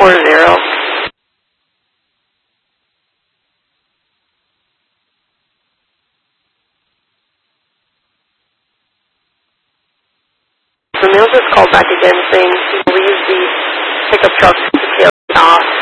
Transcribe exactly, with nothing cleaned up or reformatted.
four zero. The mail just called back again saying he believes the pickup truck is off.